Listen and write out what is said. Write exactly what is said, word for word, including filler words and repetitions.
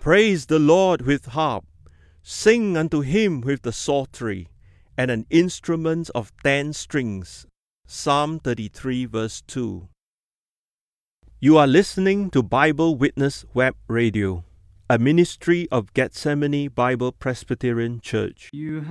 Praise the Lord with harp. Sing unto him with the psaltery, and an instrument of ten strings. Psalm thirty-three, verse two. You are listening to Bible Witness Web Radio, a ministry of Gethsemane Bible Presbyterian Church. You